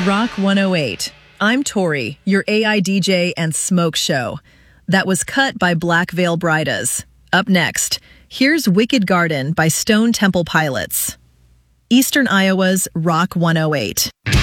Rock 108. I'm Tori, your AI DJ and smoke show. That was cut by Black Veil Bridas. Up next, here's Wicked Garden by Stone Temple Pilots. Eastern Iowa's Rock 108.